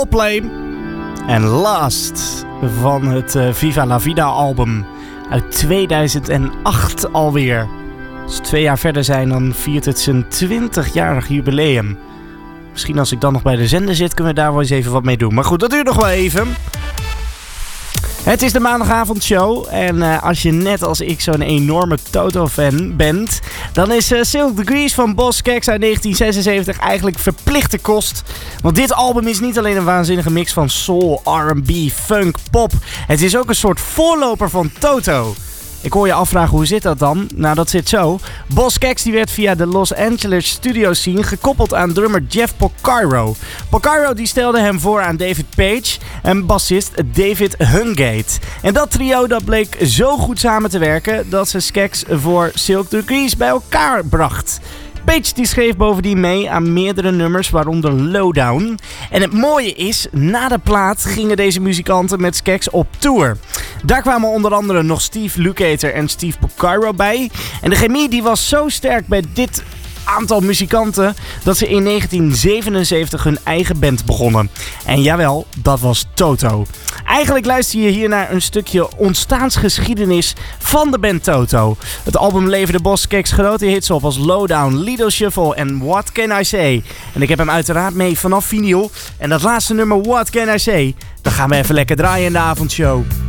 Coldplay en Last van het Viva La Vida album uit 2008 alweer. Als we 2 jaar verder zijn, dan viert het zijn 20-jarig jubileum. Misschien als ik dan nog bij de zender zit, kunnen we daar wel eens even wat mee doen. Maar goed, dat duurt nog wel even. Het is de maandagavondshow en als je net als ik zo'n enorme Toto-fan bent, dan is Silk Degrees van Boz Scaggs uit 1976 eigenlijk verplichte kost. Want dit album is niet alleen een waanzinnige mix van soul, R&B, funk, pop. Het is ook een soort voorloper van Toto. Ik hoor je afvragen, hoe zit dat dan? Nou, dat zit zo. Boz Scaggs die werd via de Los Angeles studio scene gekoppeld aan drummer Jeff Porcaro. Porcaro die stelde hem voor aan David Page en bassist David Hungate. En dat trio dat bleek zo goed samen te werken dat ze Scaggs voor Silk Degrees bij elkaar bracht. Page die schreef bovendien mee aan meerdere nummers, waaronder Lowdown. En het mooie is, na de plaat gingen deze muzikanten met Scaggs op tour. Daar kwamen onder andere nog Steve Lukather en Steve Porcaro bij. En de chemie die was zo sterk bij dit aantal muzikanten dat ze in 1977 hun eigen band begonnen. En jawel, dat was Toto. Eigenlijk luister je hier naar een stukje ontstaansgeschiedenis van de band Toto. Het album leverde Boz Scaggs grote hits op als Lowdown, Lido Shuffle en What Can I Say. En ik heb hem uiteraard mee vanaf vinyl. En dat laatste nummer, What Can I Say, dat gaan we even lekker draaien in de avondshow.